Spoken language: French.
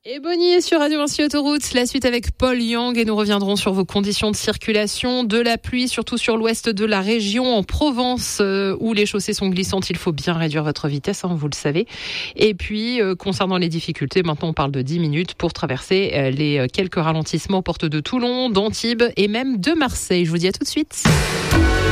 Et Bonnie sur Radio Vinci Autoroute, la suite avec Paul Yang et nous reviendrons sur vos conditions de circulation, de la pluie, surtout sur l'ouest de la région, en Provence, où les chaussées sont glissantes. Il faut bien réduire votre vitesse, vous le savez. Et puis, concernant les difficultés, maintenant on parle de 10 minutes pour traverser les quelques ralentissements aux portes de Toulon, d'Antibes et même de Marseille. Je vous dis à tout de suite.